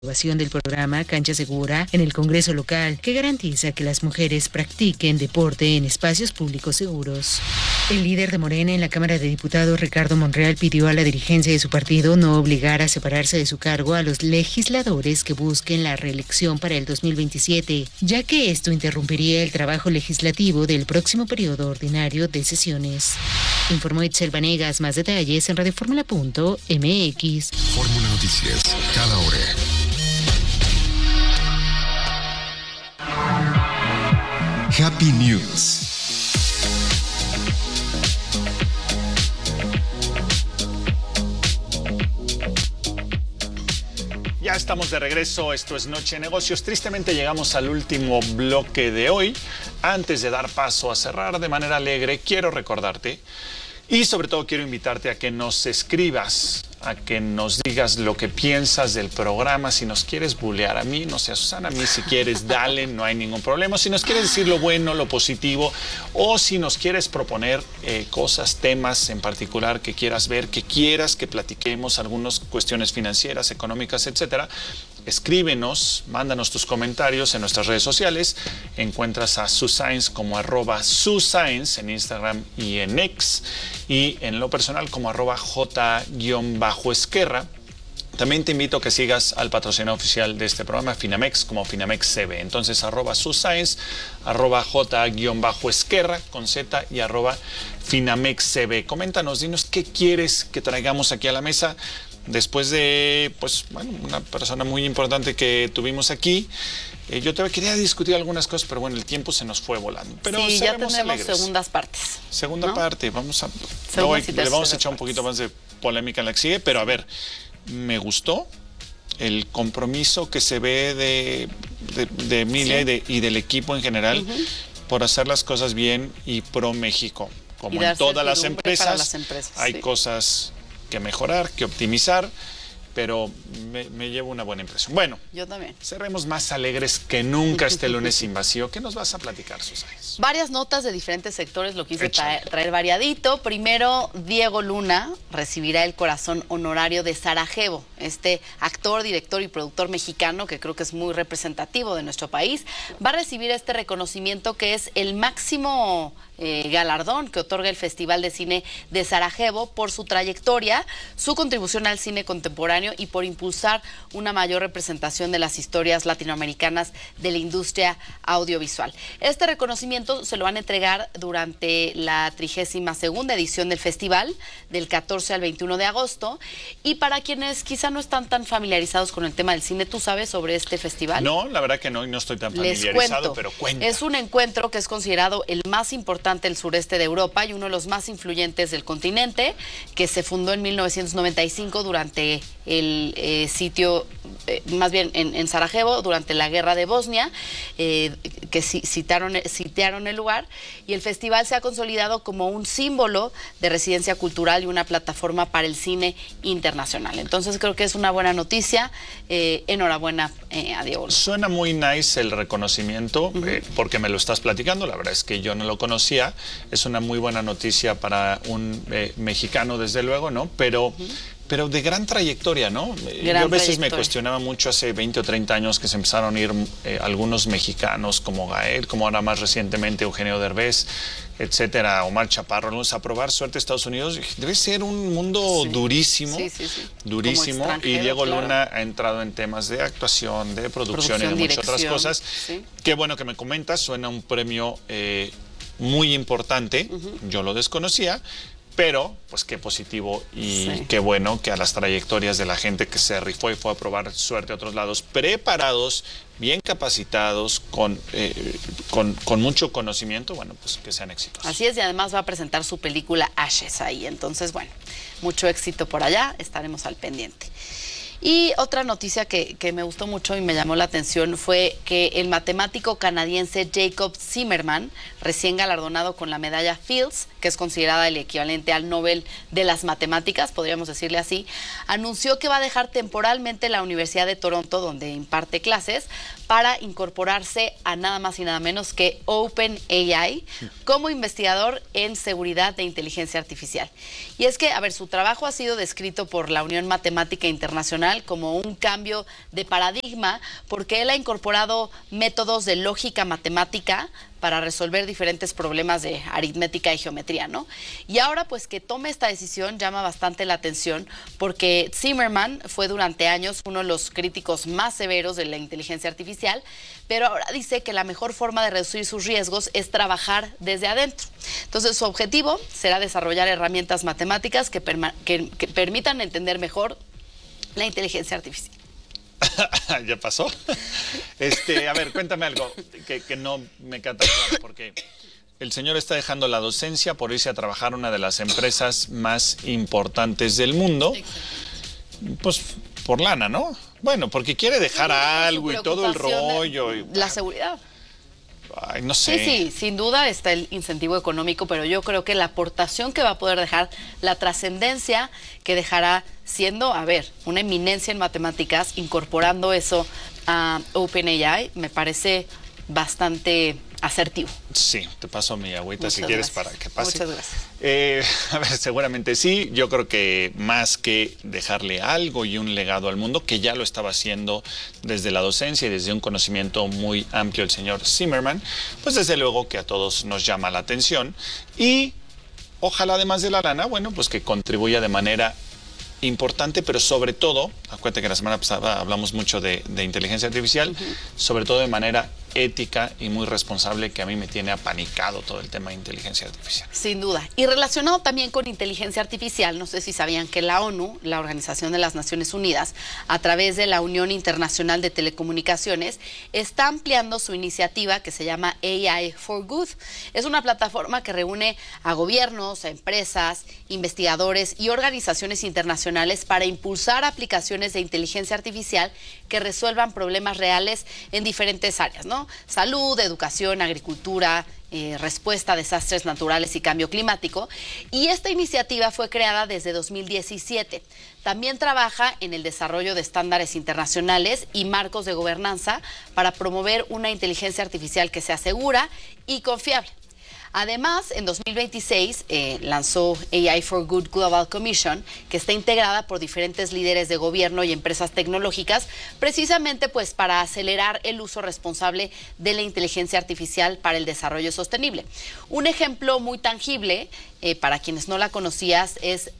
aprobación del programa Cancha Segura en el Congreso local, que garantiza que las mujeres practiquen deporte en espacios públicos seguros. El líder de Morena en la Cámara de Diputados, Ricardo Monreal, pidió a la dirigencia de su partido no obligar a separarse de su cargo a los legisladores que busquen la reelección para el 2027, ya que esto interrumpiría el trabajo legislativo del próximo periodo ordinario de sesiones. Informó Itzel Vanegas. Más detalles en radioformula.mx. Fórmula Noticias, cada hora. Happy News. Ya estamos de regreso, esto es Noche de Negocios. Tristemente llegamos al último bloque de hoy. Antes de dar paso a cerrar de manera alegre, quiero recordarte y sobre todo quiero invitarte a que nos escribas, a que nos digas lo que piensas del programa. Si nos quieres bulear a mí, no sé, a Susana, a mí si quieres, dale, no hay ningún problema. Si nos quieres decir lo bueno, lo positivo, o si nos quieres proponer cosas, temas en particular que quieras ver, que quieras que platiquemos, algunas cuestiones financieras, económicas, etcétera, escríbenos, mándanos tus comentarios en nuestras redes sociales. Encuentras a Suscience como @Suscience en Instagram y en X, y en lo personal como @J_Esquerra. También te invito a que sigas al patrocinador oficial de este programa, Finamex, como Finamex CB. Entonces, @Suscience, @J_Esquerra con Z y @Finamex CB. Coméntanos, dinos qué quieres que traigamos aquí a la mesa. Después de, pues, bueno, una persona muy importante que tuvimos aquí, yo te quería discutir algunas cosas, pero bueno, el tiempo se nos fue volando. Pero sí, ya tenemos alegres. Segundas partes. Segunda parte, vamos a... le vamos a echar un poquito más de polémica en la que sigue, pero a ver, me gustó el compromiso que se ve de Emilia y del equipo en general por hacer las cosas bien y pro México. Como en todas las empresas, hay cosas que mejorar, que optimizar, pero me llevo una buena impresión. Bueno, yo también. Cerremos más alegres que nunca este lunes sin vacío. ¿Qué nos vas a platicar, Susana? Varias notas de diferentes sectores, lo quise traer variadito. Primero, Diego Luna recibirá el corazón honorario de Sarajevo, este actor, director y productor mexicano que creo que es muy representativo de nuestro país. Va a recibir este reconocimiento que es el máximo galardón que otorga el Festival de Cine de Sarajevo por su trayectoria, su contribución al cine contemporáneo y por impulsar una mayor representación de las historias latinoamericanas de la industria audiovisual. Este reconocimiento se lo van a entregar durante la 32ª edición del festival, del 14 al 21 de agosto. Y para quienes quizá no están tan familiarizados con el tema del cine, ¿tú sabes sobre este festival? No, la verdad que no, y no estoy tan familiarizado, pero cuenta. Es un encuentro que es considerado el más importante del sureste de Europa y uno de los más influyentes del continente, que se fundó en 1995 durante el sitio, más bien en Sarajevo, durante la guerra de Bosnia, que sitiaron el lugar, y el festival se ha consolidado como un símbolo de residencia cultural y una plataforma para el cine internacional. Entonces creo que es una buena noticia. Enhorabuena a Diego. Suena muy nice el reconocimiento, porque me lo estás platicando. La verdad es que yo no lo conocía. Es una muy buena noticia para un mexicano, desde luego, ¿no? Pero de gran trayectoria, ¿no? Yo a veces me cuestionaba mucho hace 20 o 30 años que se empezaron a ir algunos mexicanos como Gael, como ahora más recientemente Eugenio Derbez, etcétera, Omar Chaparro, a probar suerte a Estados Unidos. Debe ser un mundo durísimo, durísimo. Y Diego Luna ha entrado en temas de actuación, de producción y de muchas otras cosas. Qué bueno que me comentas, suena un premio muy importante, yo lo desconocía, pero pues qué positivo y qué bueno que a las trayectorias de la gente que se rifó y fue a probar suerte a otros lados, preparados, bien capacitados, con mucho conocimiento, bueno, pues que sean exitosos. Así es, y además va a presentar su película Ashes ahí, entonces bueno, mucho éxito por allá, estaremos al pendiente. Y otra noticia que me gustó mucho y me llamó la atención fue que el matemático canadiense Jacob Zimmerman, recién galardonado con la medalla Fields, que es considerada el equivalente al Nobel de las matemáticas, podríamos decirle así, anunció que va a dejar temporalmente la Universidad de Toronto, donde imparte clases, para incorporarse a nada más y nada menos que OpenAI como investigador en seguridad de inteligencia artificial. Y es que, a ver, su trabajo ha sido descrito por la Unión Matemática Internacional internacional como un cambio de paradigma, porque él ha incorporado métodos de lógica matemática para resolver diferentes problemas de aritmética y geometría, ¿no? Y ahora, pues, que tome esta decisión llama bastante la atención, porque Zimmerman fue durante años uno de los críticos más severos de la inteligencia artificial, pero ahora dice que la mejor forma de reducir sus riesgos es trabajar desde adentro. Entonces, su objetivo será desarrollar herramientas matemáticas que permitan entender mejor la inteligencia artificial. ¿Ya pasó? A ver, cuéntame algo que no me queda tan claro, porque el señor está dejando la docencia por irse a trabajar a una de las empresas más importantes del mundo. Pues por lana, ¿no? Bueno, porque quiere dejar algo y todo el rollo. La seguridad. Ay, no sé. Sí, sin duda está el incentivo económico, pero yo creo que la aportación que va a poder dejar, la trascendencia que dejará siendo, una eminencia en matemáticas, incorporando eso a OpenAI, me parece bastante asertivo. Sí, te paso mi agüita si quieres para que pase. Muchas gracias. A ver, seguramente sí. Yo creo que más que dejarle algo y un legado al mundo, que ya lo estaba haciendo desde la docencia y desde un conocimiento muy amplio el señor Zimmerman, pues desde luego que a todos nos llama la atención y ojalá además de la lana, bueno, pues que contribuya de manera importante, pero sobre todo, acuérdate que la semana pasada hablamos mucho de inteligencia artificial, sobre todo de manera ética y muy responsable, que a mí me tiene apanicado todo el tema de inteligencia artificial. Sin duda. Y relacionado también con inteligencia artificial, no sé si sabían que la ONU, la Organización de las Naciones Unidas, a través de la Unión Internacional de Telecomunicaciones, está ampliando su iniciativa que se llama AI for Good. Es una plataforma que reúne a gobiernos, a empresas, investigadores y organizaciones internacionales para impulsar aplicaciones de inteligencia artificial que resuelvan problemas reales en diferentes áreas, ¿no? Salud, educación, agricultura, respuesta a desastres naturales y cambio climático. Y esta iniciativa fue creada desde 2017. También trabaja en el desarrollo de estándares internacionales y marcos de gobernanza para promover una inteligencia artificial que sea segura y confiable. Además, en 2026 lanzó AI for Good Global Commission, que está integrada por diferentes líderes de gobierno y empresas tecnológicas, precisamente pues para acelerar el uso responsable de la inteligencia artificial para el desarrollo sostenible. Un ejemplo muy tangible para quienes no la conocían es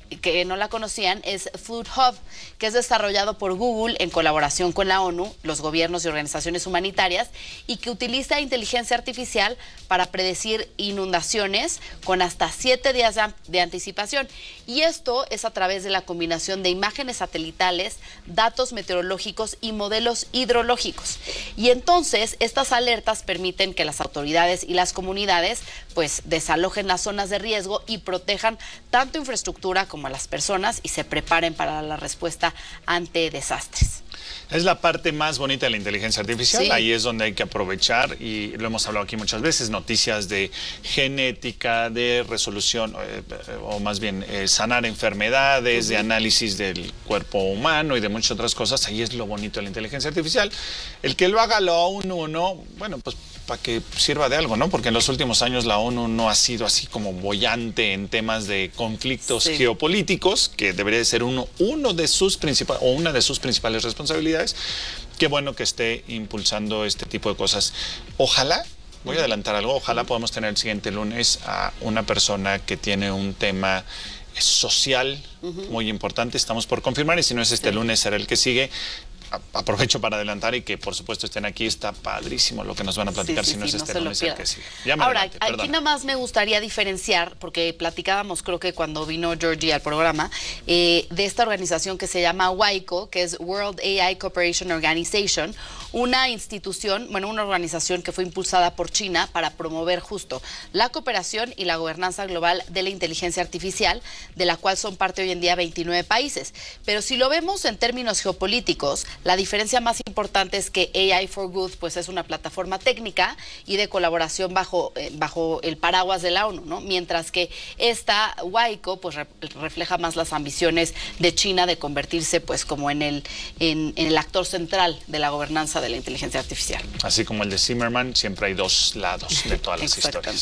Flood Hub, que es desarrollado por Google en colaboración con la ONU, los gobiernos y organizaciones humanitarias, y que utiliza inteligencia artificial para predecir inundaciones con hasta 7 días de anticipación. Y esto es a través de la combinación de imágenes satelitales, datos meteorológicos y modelos hidrológicos. Y entonces estas alertas permiten que las autoridades y las comunidades pues desalojen las zonas de riesgo y protejan tanto infraestructura como a las personas y se preparen para la respuesta ante desastres. Es la parte más bonita de la inteligencia artificial. Sí. Ahí es donde hay que aprovechar, y lo hemos hablado aquí muchas veces, noticias de genética, de resolución, o más bien sanar enfermedades, de análisis del cuerpo humano y de muchas otras cosas. Ahí es lo bonito de la inteligencia artificial. El que lo haga la ONU o no, bueno, pues para que sirva de algo, ¿no? Porque en los últimos años la ONU no ha sido así como boyante en temas de conflictos geopolíticos, que debería de ser una de sus principales responsabilidades. Qué bueno que esté impulsando este tipo de cosas. Ojalá, voy a adelantar algo, ojalá podamos tener el siguiente lunes a una persona que tiene un tema social muy importante. Estamos por confirmar, y si no es este lunes, será el que sigue. Aprovecho para adelantar y que por supuesto estén aquí. Está padrísimo lo que nos van a platicar, si no es este lunes el que sigue. Ahora, aquí nada más me gustaría diferenciar, porque platicábamos, creo que cuando vino Georgie al programa, de esta organización que se llama WAICO, que es World AI Cooperation Organization, una institución, una organización que fue impulsada por China para promover justo la cooperación y la gobernanza global de la inteligencia artificial, de la cual son parte hoy en día 29 países. Pero si lo vemos en términos geopolíticos, la diferencia más importante es que AI for Good pues es una plataforma técnica y de colaboración bajo el paraguas de la ONU, ¿no? Mientras que esta WAICO pues refleja más las ambiciones de China de convertirse pues como en el actor central de la gobernanza de la inteligencia artificial. Así como el de Zimmerman, siempre hay dos lados de todas las historias.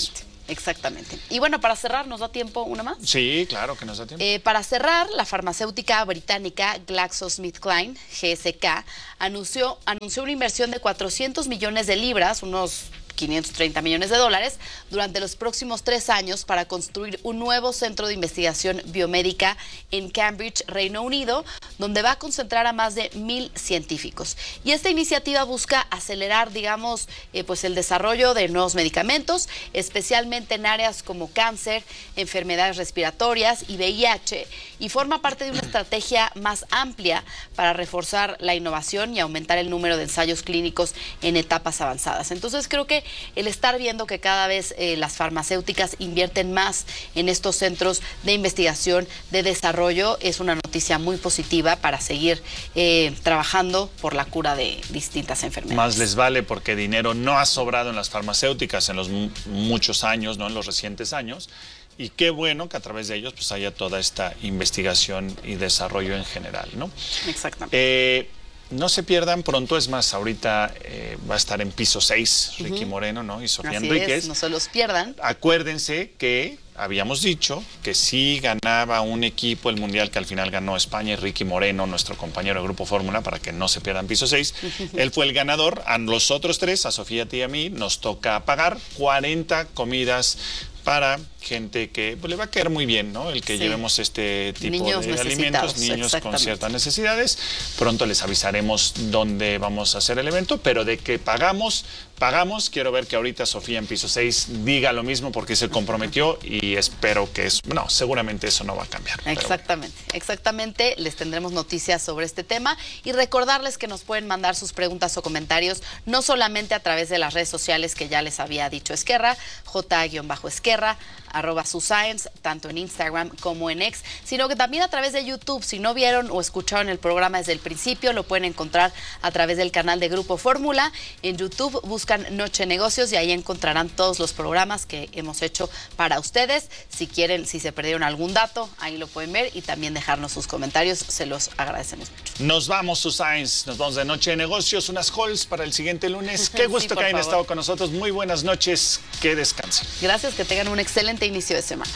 Exactamente. Y bueno, para cerrar, ¿nos da tiempo una más? Sí, claro que nos da tiempo. Para cerrar, la farmacéutica británica GlaxoSmithKline, GSK, anunció una inversión de 400 millones de libras, unos 530 millones de dólares, durante los próximos 3 años para construir un nuevo centro de investigación biomédica en Cambridge, Reino Unido, donde va a concentrar a más de 1,000 científicos. Y esta iniciativa busca acelerar, digamos, pues el desarrollo de nuevos medicamentos, especialmente en áreas como cáncer, enfermedades respiratorias y VIH, y forma parte de una estrategia más amplia para reforzar la innovación y aumentar el número de ensayos clínicos en etapas avanzadas. Entonces creo que el estar viendo que cada vez las farmacéuticas invierten más en estos centros de investigación, de desarrollo, es una noticia muy positiva para seguir trabajando por la cura de distintas enfermedades. Más les vale, porque dinero no ha sobrado en las farmacéuticas en los muchos años, ¿no? En los recientes años. Y qué bueno que a través de ellos pues haya toda esta investigación y desarrollo en general, ¿no? Exactamente. No se pierdan pronto, es más, ahorita va a estar en piso 6 Ricky Moreno, ¿no? Y Sofía Enríquez. No se los pierdan. Acuérdense que habíamos dicho que si ganaba un equipo el Mundial, que al final ganó España, y Ricky Moreno, nuestro compañero de Grupo Fórmula, para que no se pierdan piso 6, él fue el ganador. A los otros 3, a Sofía, a ti y a mí, nos toca pagar 40 comidas para gente que pues, le va a caer muy bien, ¿no? El que llevemos este tipo de alimentos, niños con ciertas necesidades. Pronto les avisaremos dónde vamos a hacer el evento, pero de que pagamos. Quiero ver que ahorita Sofía en piso 6 diga lo mismo, porque se comprometió, y espero que eso, no, seguramente eso no va a cambiar. Exactamente. Les tendremos noticias sobre este tema y recordarles que nos pueden mandar sus preguntas o comentarios, no solamente a través de las redes sociales que ya les había dicho Esquerra, J-Esquerra, @suscience, tanto en Instagram como en X, sino que también a través de YouTube. Si no vieron o escucharon el programa desde el principio, lo pueden encontrar a través del canal de Grupo Fórmula. En YouTube buscan Noche Negocios y ahí encontrarán todos los programas que hemos hecho para ustedes. Si quieren, si se perdieron algún dato, ahí lo pueden ver y también dejarnos sus comentarios. Se los agradecemos mucho. Nos vamos, Suscience. Nos vamos de Noche de Negocios. Unas calls para el siguiente lunes. Qué gusto que hayan estado con nosotros. Muy buenas noches. Que descansen. Gracias, que tengan un excelente inicio de semana.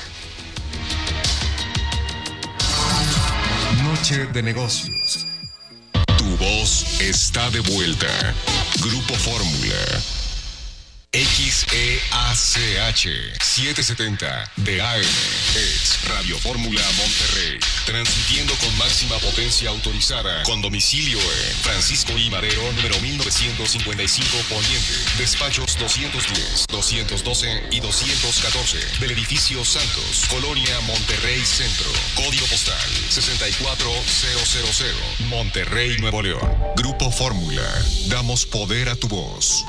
Noche de Negocios. Tu voz está de vuelta. Grupo Fórmula. XEACH 770 de AM. Es Radio Fórmula Monterrey. Transmitiendo con máxima potencia autorizada. Con domicilio en Francisco I. Madero, número 1955 Poniente. Despachos 210, 212 y 214. Del edificio Santos, Colonia Monterrey Centro. Código postal 64000. Monterrey, Nuevo León. Grupo Fórmula. Damos poder a tu voz.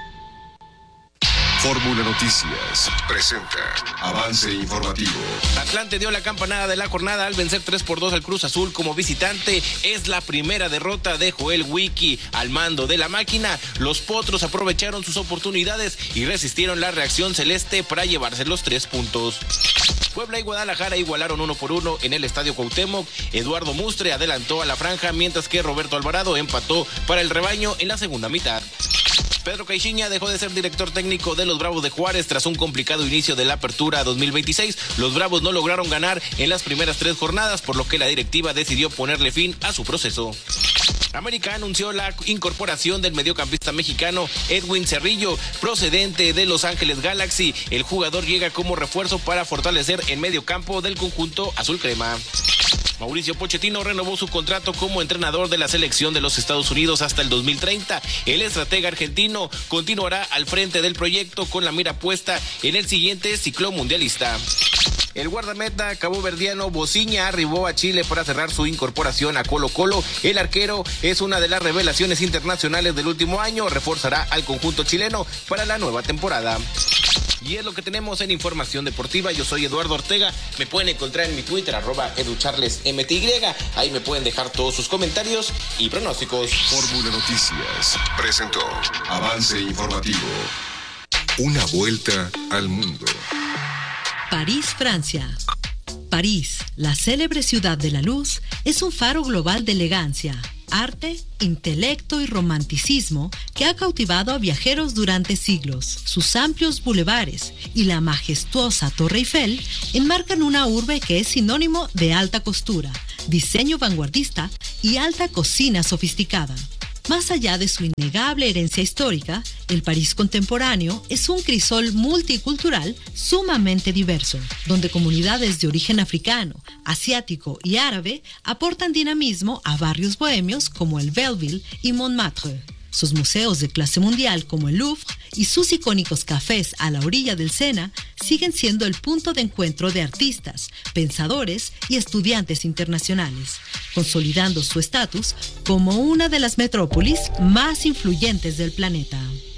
Fórmula Noticias presenta avance informativo. Atlante dio la campanada de la jornada al vencer 3-2 al Cruz Azul como visitante. Es la primera derrota de Joel Wiki al mando de la máquina. Los potros aprovecharon sus oportunidades y resistieron la reacción celeste para llevarse los 3 puntos. Puebla y Guadalajara igualaron 1-1 en el Estadio Cuauhtémoc. Eduardo Mustre adelantó a la franja, mientras que Roberto Alvarado empató para el rebaño en la segunda mitad. Pedro Caixinha dejó de ser director técnico de los Bravos de Juárez tras un complicado inicio de la apertura 2026. Los Bravos no lograron ganar en las primeras 3 jornadas, por lo que la directiva decidió ponerle fin a su proceso. América anunció la incorporación del mediocampista mexicano Edwin Cerrillo, procedente de Los Ángeles Galaxy. El jugador llega como refuerzo para fortalecer el mediocampo del conjunto azul crema. Mauricio Pochettino renovó su contrato como entrenador de la selección de los Estados Unidos hasta el 2030. El estratega argentino continuará al frente del proyecto con la mira puesta en el siguiente ciclo mundialista. El guardameta caboverdiano Bociña arribó a Chile para cerrar su incorporación a Colo-Colo. El arquero es una de las revelaciones internacionales del último año. Reforzará al conjunto chileno para la nueva temporada. Y es lo que tenemos en Información Deportiva. Yo soy Eduardo Ortega. Me pueden encontrar en mi Twitter, @educharlesmty. Ahí me pueden dejar todos sus comentarios y pronósticos. Fórmula Noticias presentó avance informativo. Una vuelta al mundo. París, Francia. París, la célebre ciudad de la luz, es un faro global de elegancia, arte, intelecto y romanticismo que ha cautivado a viajeros durante siglos. Sus amplios bulevares y la majestuosa Torre Eiffel enmarcan una urbe que es sinónimo de alta costura, diseño vanguardista y alta cocina sofisticada. Más allá de su innegable herencia histórica, el París contemporáneo es un crisol multicultural sumamente diverso, donde comunidades de origen africano, asiático y árabe aportan dinamismo a barrios bohemios como el Belleville y Montmartre. Sus museos de clase mundial como el Louvre y sus icónicos cafés a la orilla del Sena siguen siendo el punto de encuentro de artistas, pensadores y estudiantes internacionales, consolidando su estatus como una de las metrópolis más influyentes del planeta.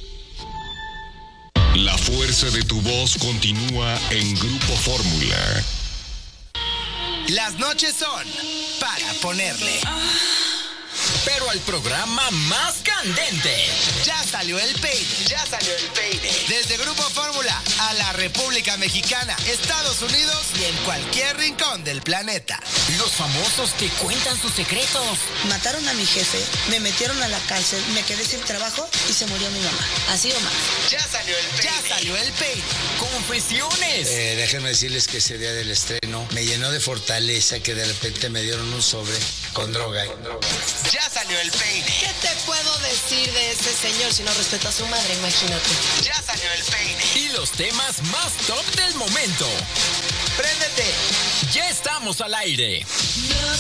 La fuerza de tu voz continúa en Grupo Fórmula. Las noches son para ponerle. Pero al programa más candente. Ya salió el peine. Desde Grupo Fórmula a la República Mexicana, Estados Unidos y en cualquier rincón del planeta. Los famosos te cuentan sus secretos. Mataron a mi jefe, me metieron a la cárcel, me quedé sin trabajo y se murió mi mamá. Así o más. Ya salió el peine. Confesiones. Déjenme decirles que ese día del estreno me llenó de fortaleza que de repente me dieron un sobre con droga. Ya salió el peine. ¿Qué te puedo decir de ese señor si no respeta a su madre? Imagínate. Ya salió el peine. Y los temas más top del momento. ¡Préndete! Ya estamos al aire.